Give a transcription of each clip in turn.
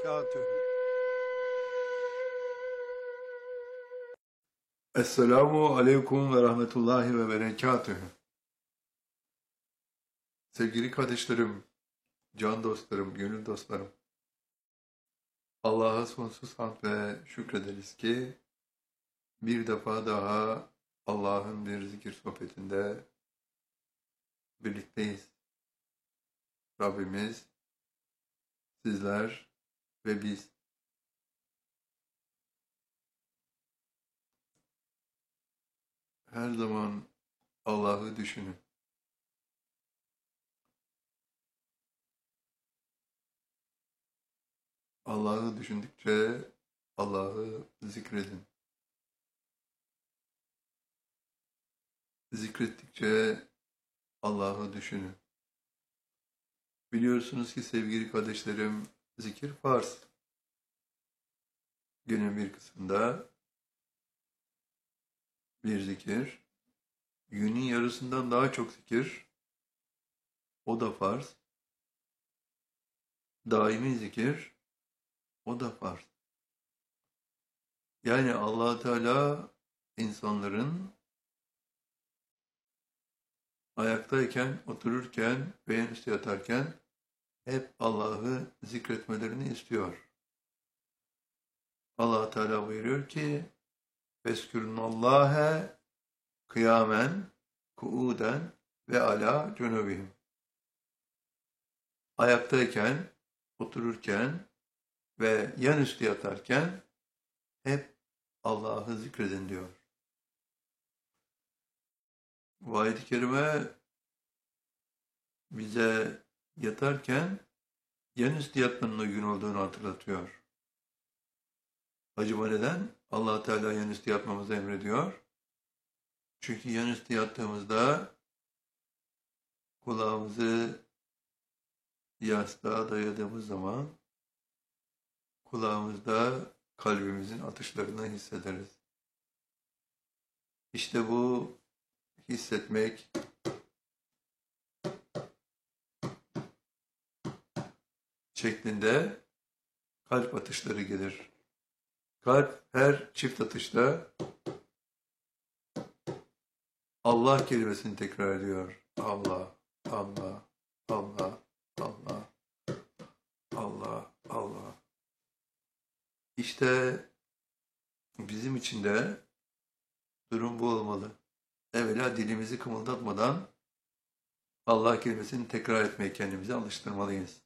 berekatühü. Esselamu aleyküm ve rahmetullahi ve berekatühü. Sevgili kardeşlerim, can dostlarım, gönül dostlarım. Allah'a sonsuz hamd ve şükrederiz ki bir defa daha Allah'ın bir zikir sohbetinde birlikteyiz. Rabbimiz, sizler ve biz. Her zaman Allah'ı düşünün. Allah'ı düşündükçe Allah'ı zikredin. Zikrettikçe Allah'ı düşünün. Biliyorsunuz ki sevgili kardeşlerim, zikir farz. Günün bir kısmında bir zikir, günün yarısından daha çok zikir, o da farz. Daimi zikir, o da farz. Yani Allah Teala insanların ayaktayken, otururken ve en üstü yatarken hep Allah'ı zikretmelerini istiyor. Allah Teala buyuruyor ki: "Feskürünnallâhe kıyamen, kuuden ve ala cunubihim." Ayaktayken, otururken ve yan üstü yatarken hep Allah'ı zikredin diyor. Bu ayet-i kerime bize yatarken yan üstü yatmanın uygun olduğunu hatırlatıyor. Acaba neden? Allah Teala yan üstü yatmamızı emrediyor. Çünkü yan üstü yattığımızda kulağımızı yastığa dayadığımız zaman kulağımızda kalbimizin atışlarını hissederiz. İşte bu hissetmek şeklinde kalp atışları gelir. Kalp her çift atışta Allah kelimesini tekrar ediyor. Allah, Allah, Allah, Allah, Allah, Allah. İşte bizim için de durum bu olmalı. Evvela dilimizi kımıldatmadan Allah kelimesini tekrar etmeye kendimizi alıştırmalıyız.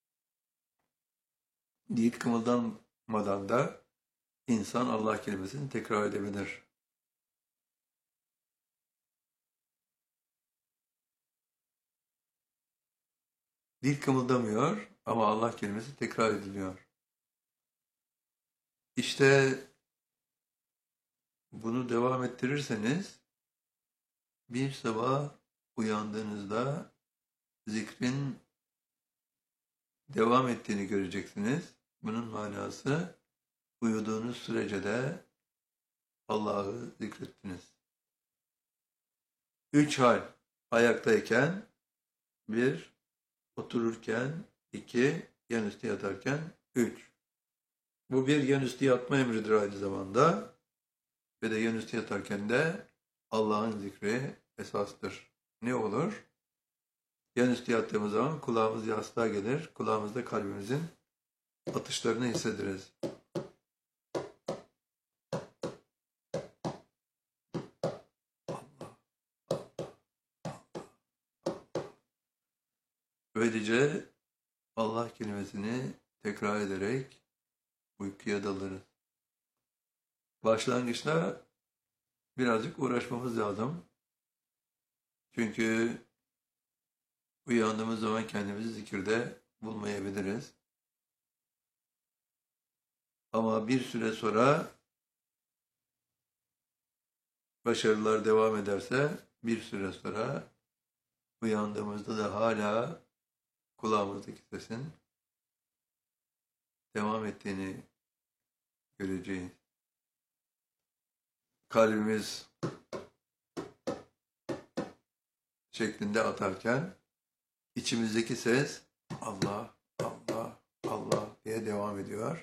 Dil kımıldanmadan da insan Allah kelimesini tekrar edebilir. Dil kımıldamıyor ama Allah kelimesi tekrar ediliyor. İşte bunu devam ettirirseniz bir sabah uyandığınızda zikrin devam ettiğini göreceksiniz. Bunun manası uyuduğunuz sürece de Allah'ı zikrettiniz. 3 hal: ayaktayken, 1, otururken, 2, yan üstü yatarken, 3. Bu bir yan üstü yatma emridir aynı zamanda ve de yan üstü yatarken de Allah'ın zikri esastır. Ne olur? Yan üstü yattığımız zaman kulağımız yastığa gelir, kulağımızda kalbimizin atışlarını hissederiz. Böylece Allah kelimesini tekrar ederek uykuya dalırız. Başlangıçta birazcık uğraşmamız lazım. Çünkü uyandığımız zaman kendimizi zikirde bulmayabiliriz. Ama bir süre sonra başarılar devam ederse bir süre sonra uyandığımızda da hala kulağımızdaki sesin devam ettiğini göreceğiz. Kalbimiz şeklinde atarken içimizdeki ses Allah, Allah, Allah diye devam ediyor.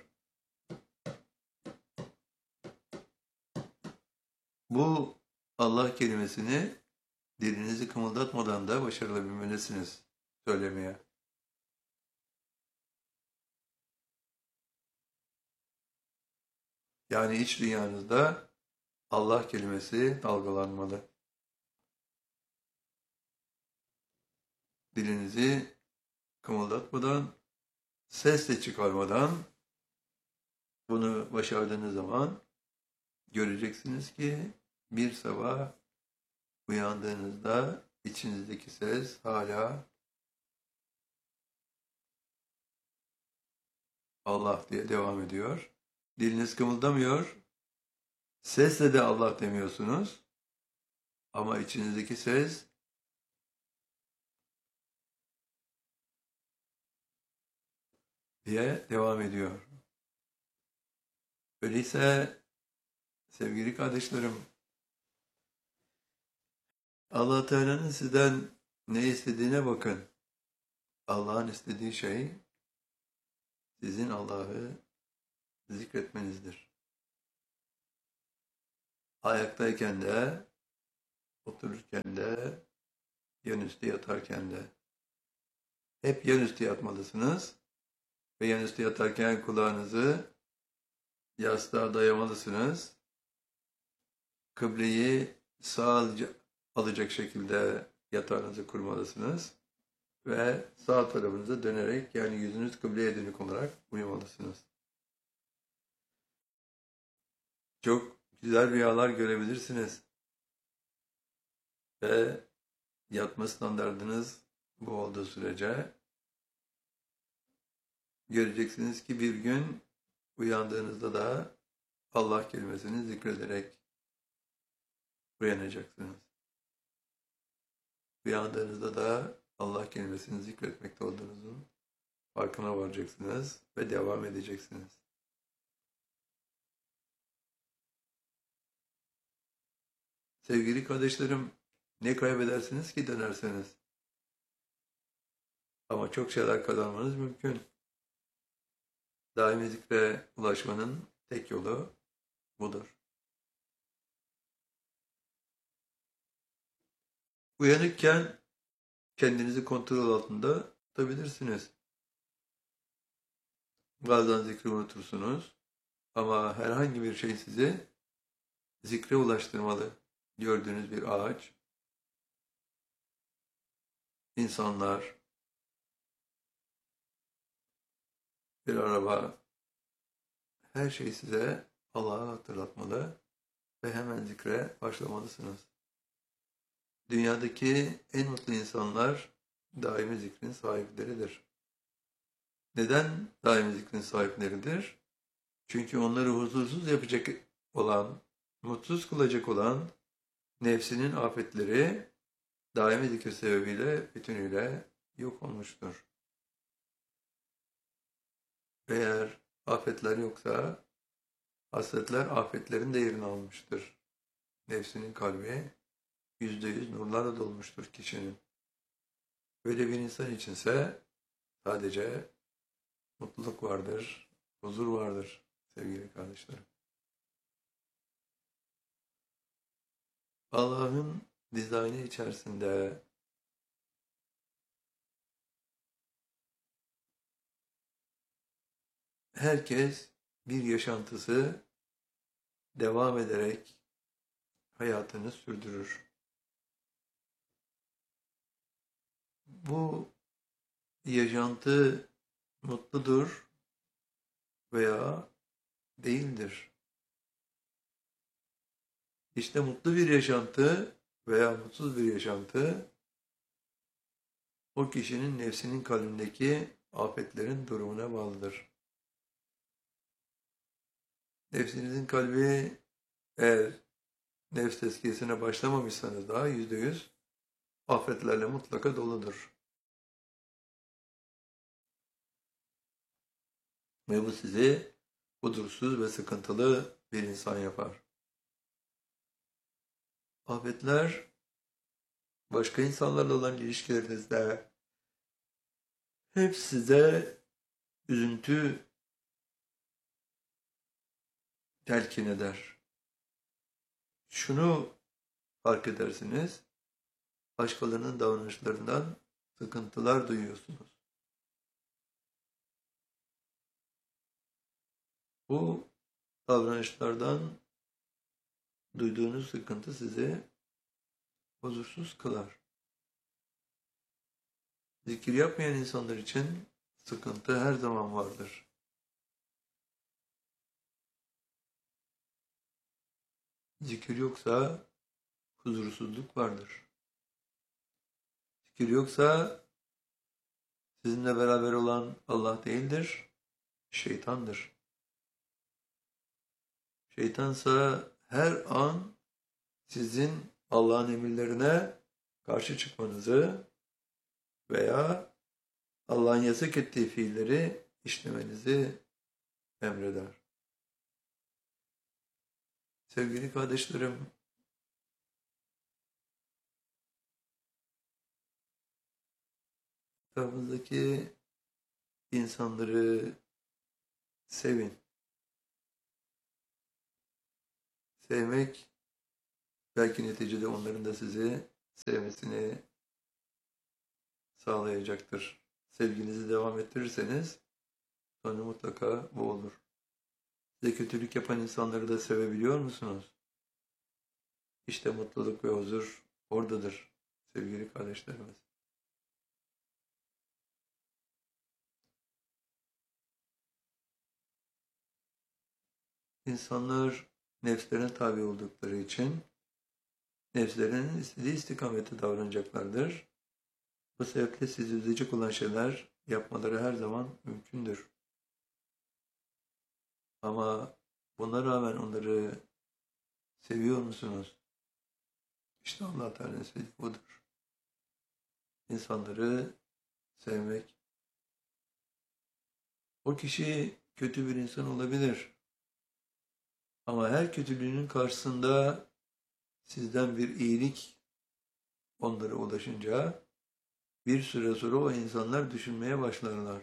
Bu Allah kelimesini dilinizi kımıldatmadan da başarabilmelisiniz söylemeye. Yani iç dünyanızda Allah kelimesi dalgalanmalı. Dilinizi kımıldatmadan, ses de çıkarmadan bunu başardığınız zaman göreceksiniz ki bir sabah uyandığınızda içinizdeki ses hala Allah diye devam ediyor. Diliniz kımıldamıyor. Sesle de Allah demiyorsunuz. Ama içinizdeki ses diye devam ediyor. Öyleyse sevgili kardeşlerim, Allah Teala'nın sizden ne istediğine bakın. Allah'ın istediği şey sizin Allah'ı zikretmenizdir. Ayaktayken de, otururken de, yanüstü yatarken de. Hep yanüstü yatmalısınız ve yanüstü yatarken kulağınızı yastığa dayamalısınız. Kıbleyi sağ alacak şekilde yatağınızı kurmalısınız ve sağ tarafınıza dönerek, yani yüzünüz kıbleye dönük olarak uyumalısınız. Çok güzel rüyalar görebilirsiniz ve yatma standardınız bu olduğu sürece göreceksiniz ki bir gün uyandığınızda da Allah kelimesini zikrederek uyanacaksınız. Uyandığınızda da Allah kelimesini zikretmekte olduğunuzun farkına varacaksınız ve devam edeceksiniz. Sevgili kardeşlerim, ne kaybedersiniz ki dönerseniz? Ama çok şeyler kazanmanız mümkün. Daimi zikre ulaşmanın tek yolu budur. Uyanıkken kendinizi kontrol altında tutabilirsiniz. Bazen zikri unutursunuz ama herhangi bir şey sizi zikre ulaştırmalı. Gördüğünüz bir ağaç, insanlar, bir araba, her şey size Allah'ı hatırlatmalı ve hemen zikre başlamalısınız. Dünyadaki en mutlu insanlar daimi zikrin sahipleridir. Neden daimi zikrin sahipleridir? Çünkü onları huzursuz yapacak olan, mutsuz kılacak olan nefsinin afetleri daimi zikir sebebiyle bütünüyle yok olmuştur. Eğer afetler yoksa hasretler afetlerin de yerini almıştır. Nefsinin kalbi %100 nurlarla dolmuştur kişinin. Böyle bir insan içinse sadece mutluluk vardır, huzur vardır sevgili kardeşlerim. Allah'ın dizaynı içerisinde herkes bir yaşantısı devam ederek hayatını sürdürür. Bu yaşantı mutludur veya değildir. İşte mutlu bir yaşantı veya mutsuz bir yaşantı o kişinin nefsinin kalbindeki afetlerin durumuna bağlıdır. Nefsinizin kalbi eğer nefs tezkiyesine başlamamışsanız daha %100 afetlerle mutlaka doludur. Ve bu sizi huzursuz ve sıkıntılı bir insan yapar. Afetler başka insanlarla olan ilişkilerinizde hep size üzüntü telkin eder. Şunu fark edersiniz, başkalarının davranışlarından sıkıntılar duyuyorsunuz. Bu davranışlardan duyduğunuz sıkıntı sizi huzursuz kılar. Zikir yapmayan insanlar için sıkıntı her zaman vardır. Zikir yoksa huzursuzluk vardır. Zikir yoksa sizinle beraber olan Allah değildir, şeytandır. Şeytansa her an sizin Allah'ın emirlerine karşı çıkmanızı veya Allah'ın yasak ettiği fiilleri işlemenizi emreder. Sevgili kardeşlerim, etrafınızdaki insanları sevin. Sevmek belki neticede onların da sizi sevmesini sağlayacaktır. Sevginizi devam ettirirseniz sonra mutlaka bu olur. Size kötülük yapan insanları da sevebiliyor musunuz? İşte mutluluk ve huzur oradadır sevgili kardeşlerimiz. İnsanlar nefslerine tabi oldukları için nefslerinin istediği istikamette davranacaklardır. Bu sebeple sizi üzecek olan şeyler yapmaları her zaman mümkündür. Ama buna rağmen onları seviyor musunuz? İşte Allah Teala'nın istediği budur. İnsanları sevmek. O kişi kötü bir insan olabilir. Ama her kötülüğünün karşısında sizden bir iyilik onlara ulaşınca bir süre sonra o insanlar düşünmeye başlarlar.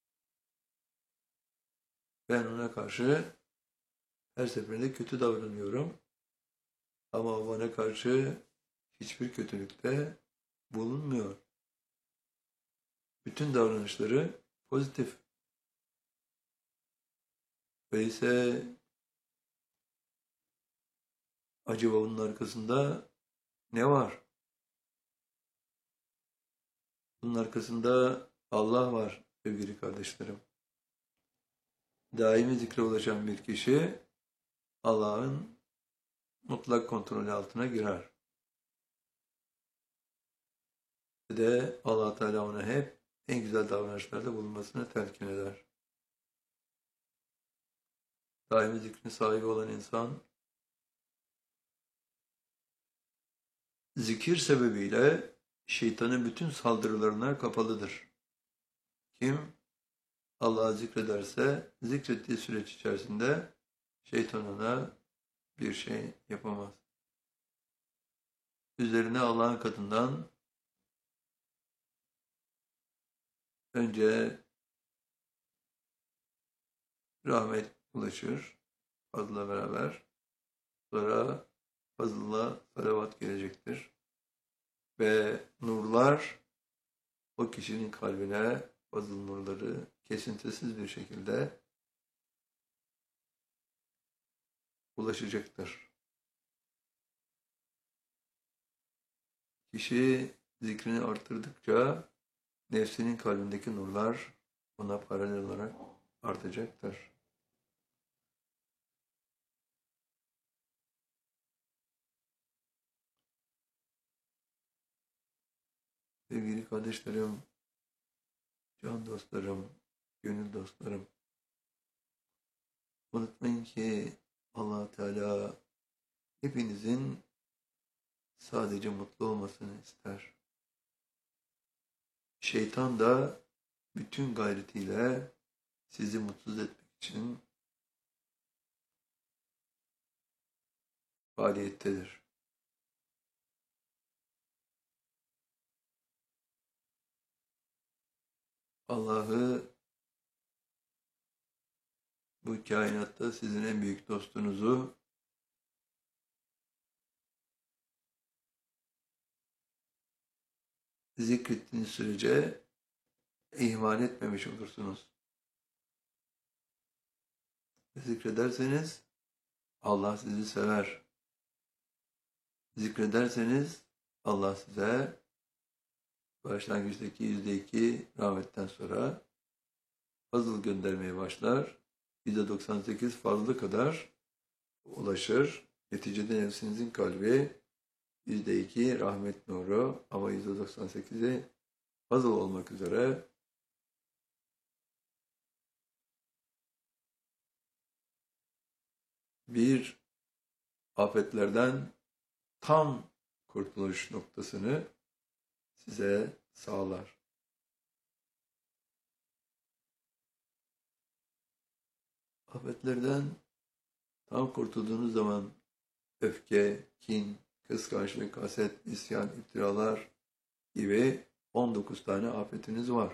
Ben ona karşı her seferinde kötü davranıyorum ama o bana karşı hiçbir kötülükte bulunmuyor. Bütün davranışları pozitif. Öyleyse acaba bunun arkasında ne var? Bunun arkasında Allah var sevgili kardeşlerim. Daimi zikre ulaşan bir kişi Allah'ın mutlak kontrolü altına girer. Ve de Allah Teala ona hep en güzel davranışlarda bulunmasını telkin eder. Daimi zikrin sahibi olan insan zikir sebebiyle şeytanın bütün saldırılarına kapalıdır. Kim Allah'ı zikrederse zikrettiği süreç içerisinde şeytan ona bir şey yapamaz. Üzerine Allah'ın katından önce rahmet ulaşır fazla beraber. Sonra fazla salavat gelecektir. Ve nurlar o kişinin kalbine fazıl nurları kesintisiz bir şekilde ulaşacaktır. Kişi zikrini arttırdıkça nefsinin kalbindeki nurlar ona paralel olarak artacaktır. Sevgili kardeşlerim, can dostlarım, gönül dostlarım, unutmayın ki Allah Teala hepinizin sadece mutlu olmasını ister. Şeytan da bütün gayretiyle sizi mutsuz etmek için faaliyettedir. Allah'ı bu kainatta sizin en büyük dostunuzu zikrettiğiniz sürece ihmal etmemiş olursunuz. Zikrederseniz Allah sizi sever. Zikrederseniz Allah size başlangıçtaki %2 rahmetten sonra fazıl göndermeye başlar. %98 fazla kadar ulaşır. Neticede nefsinizin kalbi %2 rahmet nuru ama %98'i fazıl olmak üzere bir afetlerden tam kurtuluş noktasını size sağlar. Afetlerden tam kurtulduğunuz zaman öfke, kin, kıskançlık, haset, isyan, iftiralar gibi 19 tane afetiniz var.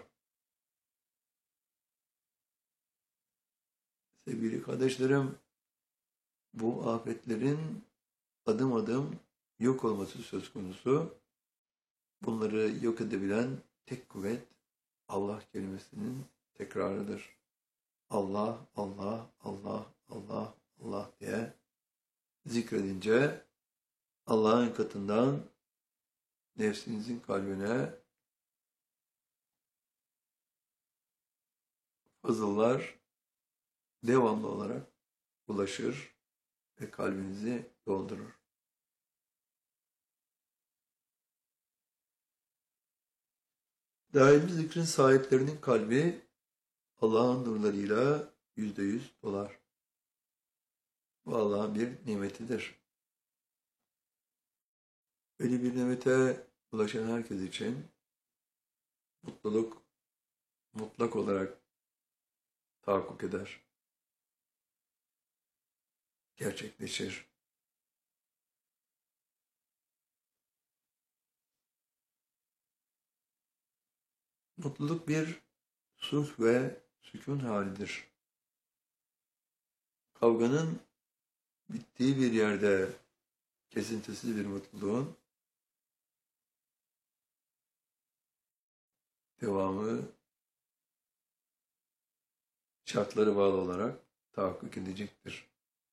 Sevgili kardeşlerim, bu afetlerin adım adım yok olması söz konusu. Bunları yok edebilen tek kuvvet Allah kelimesinin tekrarıdır. Allah, Allah, Allah, Allah, Allah diye zikredince Allah'ın katından nefsinizin kalbine fazıllar devamlı olarak ulaşır ve kalbinizi doldurur. Daimi zikrin sahiplerinin kalbi Allah'ın nurlarıyla %100 dolar. Bu Allah'ın bir nimetidir. Öyle bir nimete ulaşan herkes için mutluluk mutlak olarak tahakkuk eder, gerçekleşir. Mutluluk bir sulh ve sükun halidir. Kavganın bittiği bir yerde kesintisiz bir mutluluğun devamı şartları bağlı olarak tahakkuk edecektir.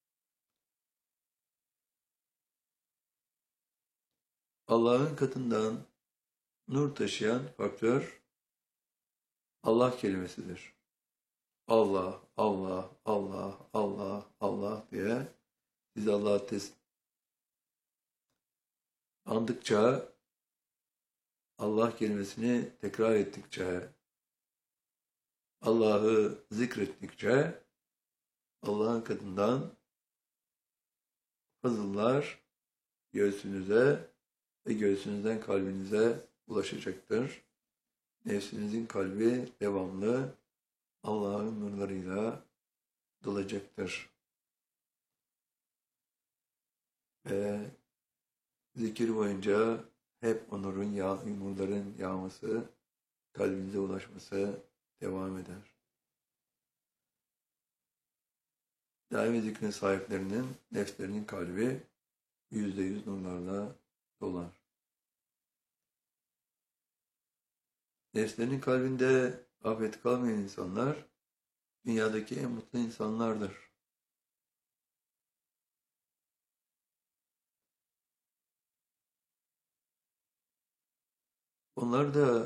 Allah'ın katından nur taşıyan faktör Allah kelimesidir. Allah, Allah, Allah, Allah, Allah diye biz Allah'ı andıkça, Allah kelimesini tekrar ettikçe, Allah'ı zikrettikçe Allah'ın katından fazıllar göğsünüze ve göğsünüzden kalbinize ulaşacaktır. Nefsinizin kalbi devamlı Allah'ın nurlarıyla dolacaktır. Ve zikir boyunca hep o nurların yağması, kalbinize ulaşması devam eder. Daimi zikrin sahiplerinin, nefslerinin kalbi %100 nurlarla dolar. Nefslerinin kalbinde afet kalmayan insanlar, dünyadaki en mutlu insanlardır. Onlar da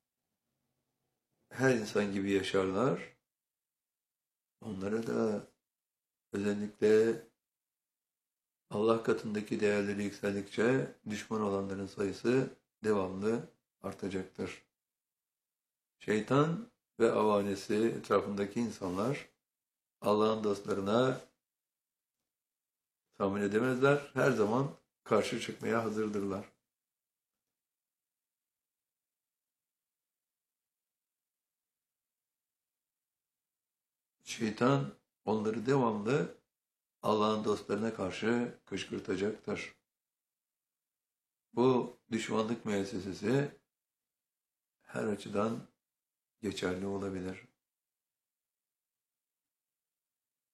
her insan gibi yaşarlar. Onlara da özellikle Allah katındaki değerleri yükseldikçe düşman olanların sayısı devamlı artacaktır. Şeytan ve avanesi etrafındaki insanlar Allah'ın dostlarına tahmin edemezler. Her zaman karşı çıkmaya hazırdırlar. Şeytan onları devamlı Allah'ın dostlarına karşı kışkırtacaktır. Bu düşmanlık müessesesi her açıdan geçerli olabilir.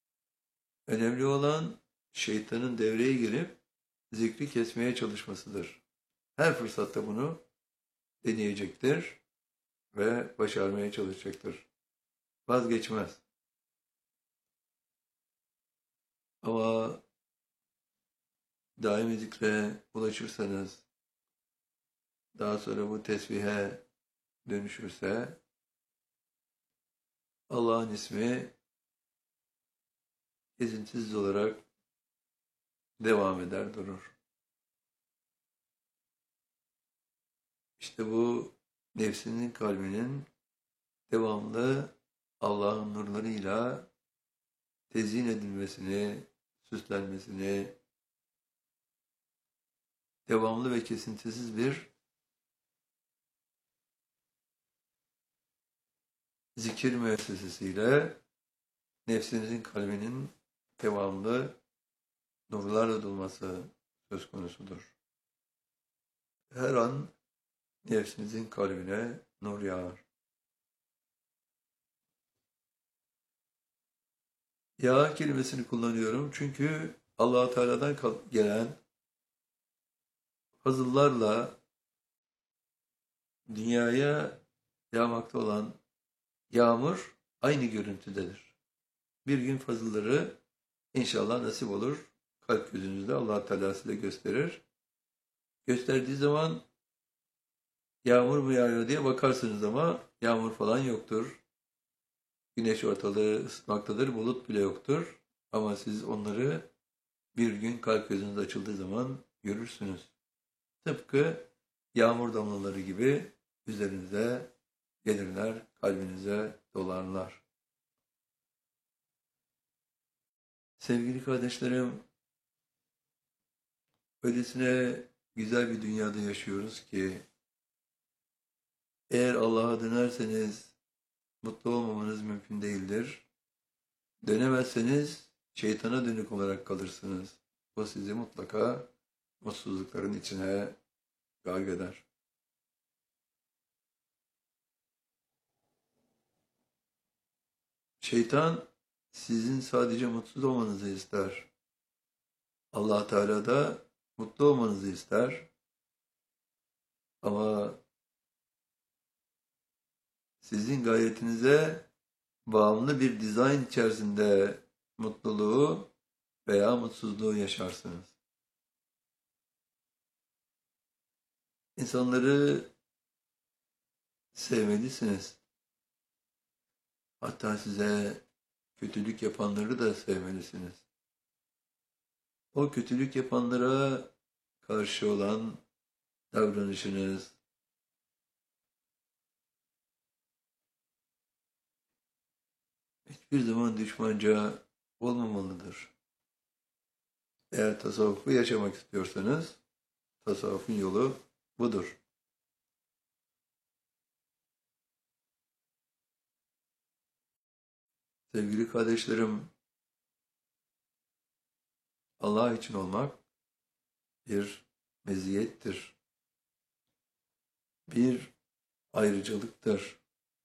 Önemli olan şeytanın devreye girip zikri kesmeye çalışmasıdır. Her fırsatta bunu deneyecektir ve başarmaya çalışacaktır. Vazgeçmez. Ama daimi zikre ulaşırsanız, daha sonra bu tesbihe dönüşürse, Allah'ın ismi kesintisiz olarak devam eder durur. İşte bu nefsinin kalbinin devamlı Allah'ın nurlarıyla tezyin edilmesini, süslenmesini, devamlı ve kesintisiz bir zikir müessesesiyle nefsinizin kalbinin devamlı nurlarla dolması söz konusudur. Her an nefsinizin kalbine nur yağar. Yağ kelimesini kullanıyorum çünkü Allah-u Teala'dan gelen fazıllarla dünyaya yağmakta olan yağmur aynı görüntüdedir. Bir gün fazılları inşallah nasip olur. Kalp gözünüzde Allah-u Teala size gösterir. Gösterdiği zaman yağmur mu yağıyor diye bakarsınız ama yağmur falan yoktur. Güneş ortalığı ısıtmaktadır, bulut bile yoktur. Ama siz onları bir gün kalp gözünüz açıldığı zaman görürsünüz. Tıpkı yağmur damlaları gibi üzerinize gelirler, kalbinize dolarlar. Sevgili kardeşlerim, öylesine güzel bir dünyada yaşıyoruz ki, eğer Allah'a dönerseniz mutlu olmamanız mümkün değildir. Dönemezseniz şeytana dönük olarak kalırsınız. O sizi mutlaka mutsuzlukların içine gark eder. Şeytan sizin sadece mutsuz olmanızı ister. Allah Teala da mutlu olmanızı ister. Ama sizin gayretinize bağımlı bir dizayn içerisinde mutluluğu veya mutsuzluğu yaşarsınız. İnsanları sevmelisiniz. Hatta size kötülük yapanları da sevmelisiniz. O kötülük yapanlara karşı olan davranışınız, hiçbir zaman düşmanca olmamalıdır. Eğer tasavvufu yaşamak istiyorsanız, tasavvufun yolu budur. Sevgili kardeşlerim, Allah için olmak bir meziyettir, bir ayrıcalıktır.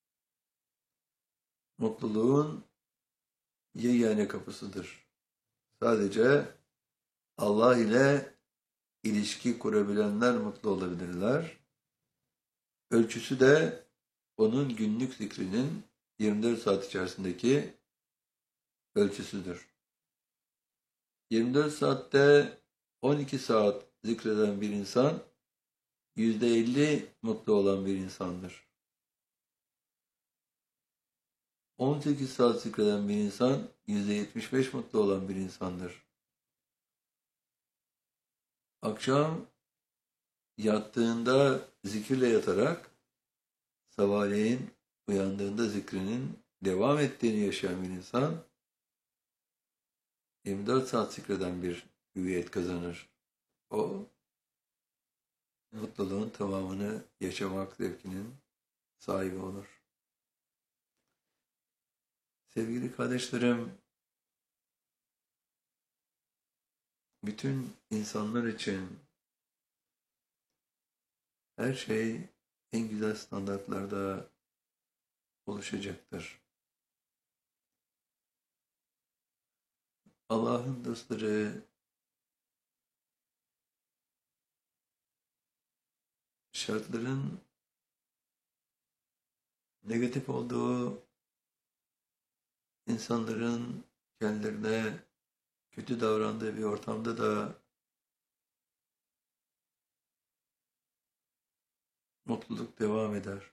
Mutluluğun yegane kapısıdır. Sadece Allah ile ilişki kurabilenler mutlu olabilirler. Ölçüsü de onun günlük zikrinin 24 saat içerisindeki ölçüsüdür. 24 saatte 12 saat zikreden bir insan %50 mutlu olan bir insandır. 18 saat zikreden bir insan %75 mutlu olan bir insandır. Akşam yattığında zikirle yatarak sabahleyin uyandığında zikrinin devam ettiğini yaşayan bir insan 24 saat zikreden bir hüviyet kazanır. O mutluluğun tamamını yaşamak zevkinin sahibi olur. Sevgili kardeşlerim, bütün insanlar için her şey en güzel standartlarda oluşacaktır. Allah'ın dostları şartların negatif olduğu, insanların kendilerine kötü davrandığı bir ortamda da mutluluk devam eder.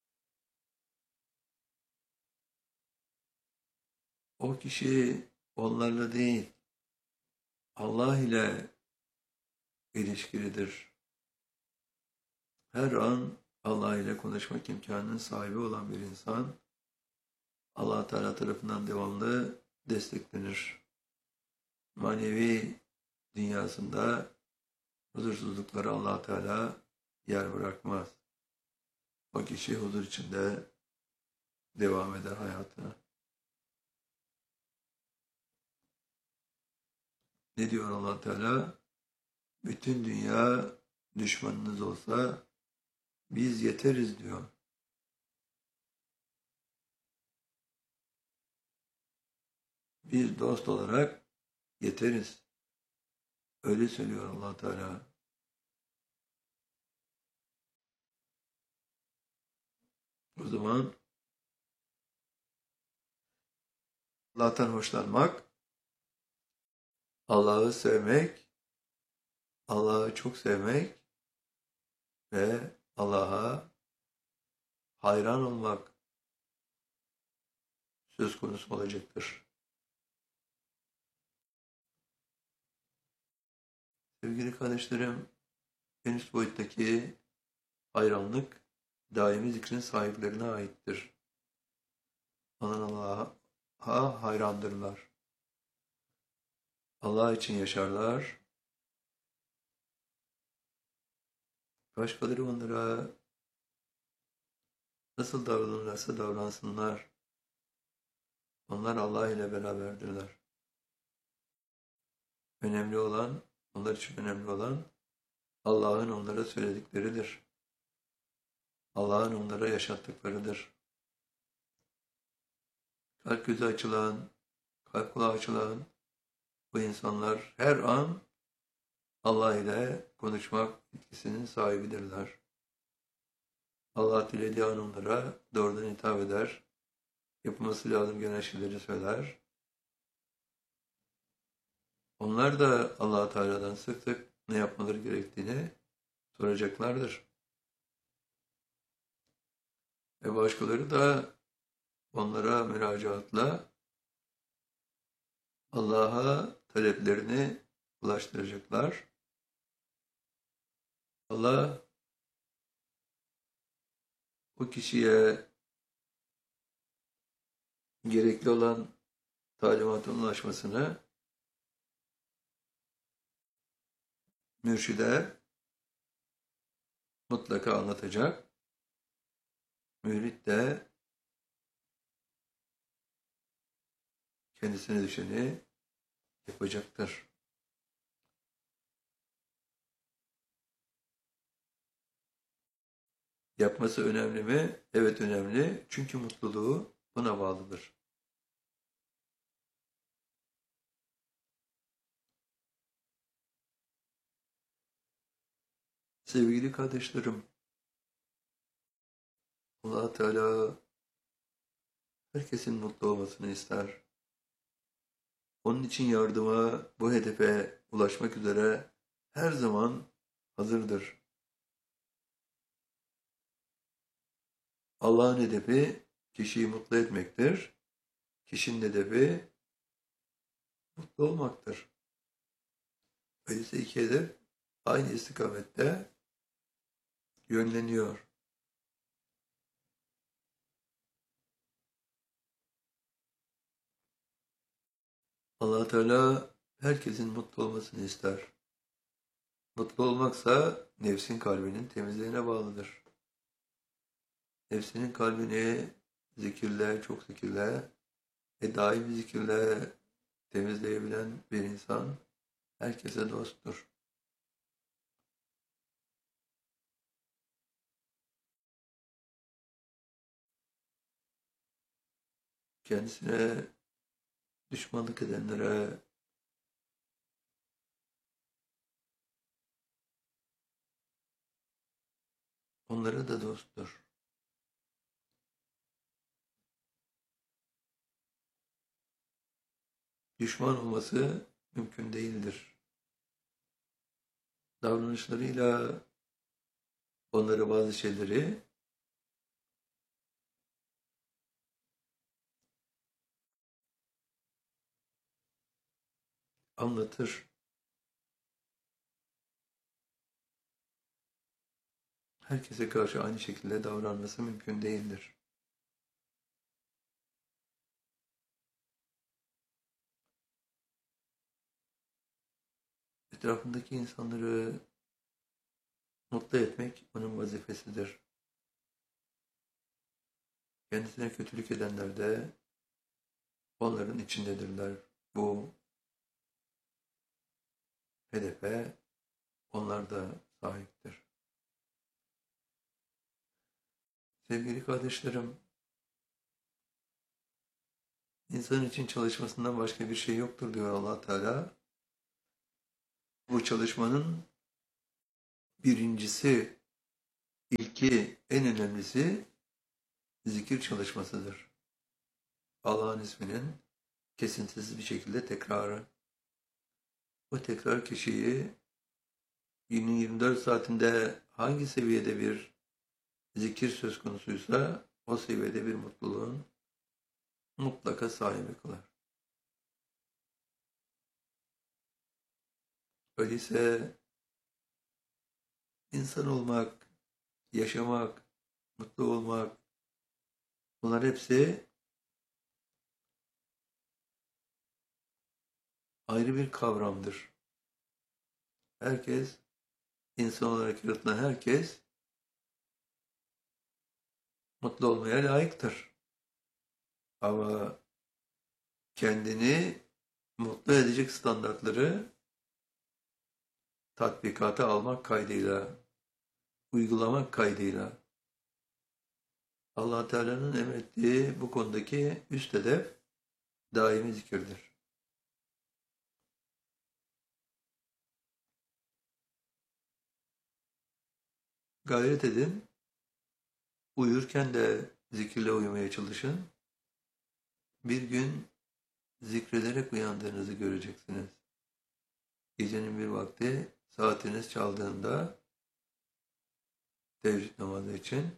O kişi onlarla değil, Allah ile ilişkilidir. Her an Allah ile konuşmak imkanının sahibi olan bir insan, Allah Teala tarafından devamlı desteklenir. Manevi dünyasında huzursuzluklara Allah Teala yer bırakmaz. O kişi huzur içinde devam eder hayatına. Ne diyor Allah Teala? Bütün dünya düşmanınız olsa biz yeteriz diyor. Biz dost olarak yeteriz. Öyle söylüyor Allah Teala. O zaman Allah'tan hoşlanmak, Allah'ı sevmek, Allah'ı çok sevmek ve Allah'a hayran olmak söz konusu olacaktır. Sevgili kardeşlerim, en üst boyuttaki hayranlık daimi zikrin sahiplerine aittir. Onun Allah'a hayrandırlar. Allah için yaşarlar. Başkaları onlara nasıl davranırlarsa davransınlar. Onlar Allah ile beraberdirler. Önemli olan, onlar için önemli olan Allah'ın onlara söyledikleridir. Allah'ın onlara yaşattıklarıdır. Kalp gözü açılan, kalp kulağı açılan bu insanlar her an Allah ile konuşmak etkisinin sahibidirler. Allah dilediği an onlara doğrudan hitap eder. Yapılması lazım gelen şeyleri söyler. Onlar da Allah Teala'dan sık sık ne yapmaları gerektiğini soracaklardır. Ve başkaları da onlara müracaatla Allah'a taleplerini ulaştıracaklar. Allah o kişiye gerekli olan talimatın ulaşmasını mürşide mutlaka anlatacak. Mürit de kendisine düşeni yapacaktır. Yapması önemli mi? Evet önemli. Çünkü mutluluğu buna bağlıdır. Sevgili kardeşlerim, Allah Teala herkesin mutlu olmasını ister. Onun için yardıma, bu hedefe ulaşmak üzere her zaman hazırdır. Allah'ın hedefi kişiyi mutlu etmektir. Kişinin hedefi mutlu olmaktır. Öyleyse iki hedef aynı istikamette yönleniyor. Allah Teala herkesin mutlu olmasını ister. Mutlu olmaksa nefsin kalbinin temizliğine bağlıdır. Nefsinin kalbini zikirle, çok zikirle ve daimi zikirle temizleyebilen bir insan herkese dosttur. Kendisine düşmanlık edenlere, onlara da dosttur. Düşman olması mümkün değildir. Davranışlarıyla onlara bazı şeyleri anlatır. Herkese karşı aynı şekilde davranması mümkün değildir. Etrafındaki insanları mutlu etmek onun vazifesidir. Kendisine kötülük edenler de onların içindedirler. Bu hedefe onlar da sahiptir. Sevgili kardeşlerim, insan için çalışmasından başka bir şey yoktur diyor Allah Teala. Bu çalışmanın birincisi, ilki, en önemlisi zikir çalışmasıdır. Allah'ın isminin kesintisiz bir şekilde tekrarı. Bu tekrar kişiyi günün 24 saatinde hangi seviyede bir zikir söz konusuysa o seviyede bir mutluluğun mutlaka sahibi kılar. Öyleyse insan olmak, yaşamak, mutlu olmak, bunlar hepsi ayrı bir kavramdır. Herkes, insan olarak yaratılan herkes mutlu olmaya layıktır. Ama kendini mutlu edecek standartları tatbikata almak kaydıyla, uygulamak kaydıyla Allah Teala'nın emrettiği bu konudaki üst hedef daimi zikirdir. Gayret edin, uyurken de zikirle uyumaya çalışın. Bir gün zikrederek uyandığınızı göreceksiniz. Gecenin bir vakti saatiniz çaldığında teheccüd namazı için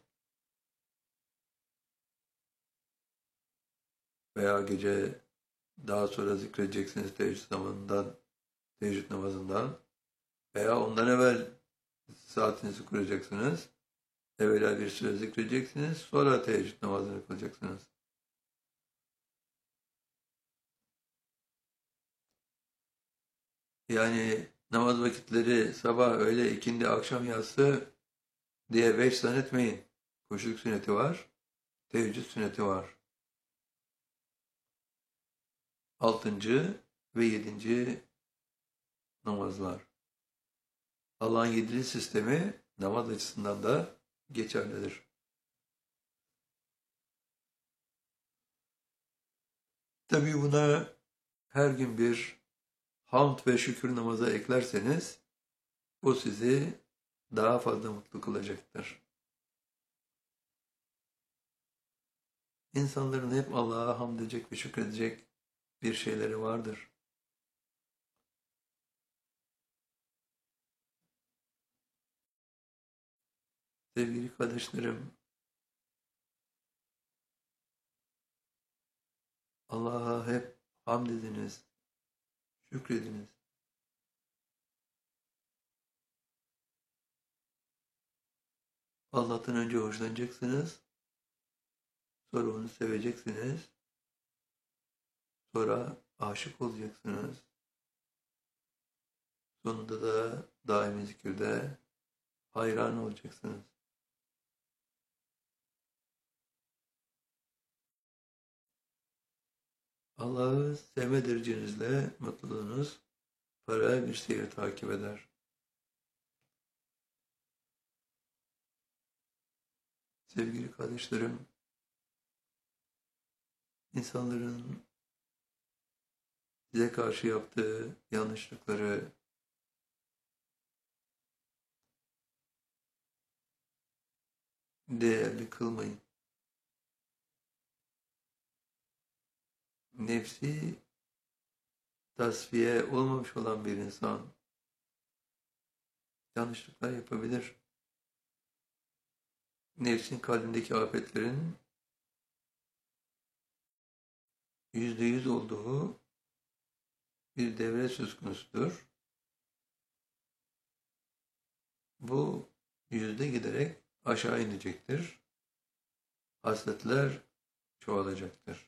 veya gece daha sonra zikredeceksiniz teheccüd namazından veya ondan evvel saatinizi kuracaksınız. Evvela bir süre zikredeceksiniz, sonra teheccüd namazını kılacaksınız. Yani namaz vakitleri sabah, öğle, ikindi, akşam yatsı diye 5 zannetmeyin. Kuşluk sünneti var, teheccüd sünneti var. 6. ve 7. namazlar. Allah'ın 7'li sistemi namaz açısından da geçerlidir. Tabii buna her gün bir hamd ve şükür namazı eklerseniz o sizi daha fazla mutlu kılacaktır. İnsanların hep Allah'a hamd edecek ve şükredecek bir şeyleri vardır. Sevgili kardeşlerim, Allah'a hep hamd ediniz, şükrediniz. Allah'tan önce hoşlanacaksınız, sonra onu seveceksiniz, sonra aşık olacaksınız. Sonunda da daimi zikirde hayran olacaksınız. Allah'ı sevme derecenizle mutluluğunuz paralel bir seyir takip eder. Sevgili kardeşlerim, insanların size karşı yaptığı yanlışlıkları, değerli kılmayın. Nefsi tasfiye olmamış olan bir insan yanlışlıklar yapabilir. Nefsin kalbindeki afetlerin %100 olduğu bir devre söz konusudur. Bu yüzde giderek aşağı inecektir. Hasletler çoğalacaktır.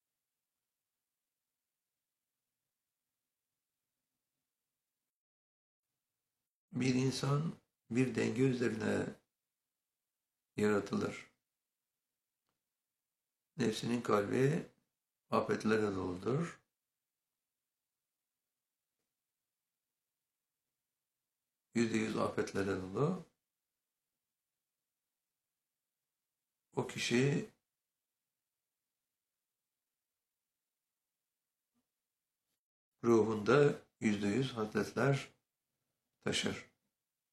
Bir insan bir denge üzerine yaratılır. Nefsinin kalbi afetlerle doludur. %100 afetlerle dolu. O kişi ruhunda %100 hasletler taşır.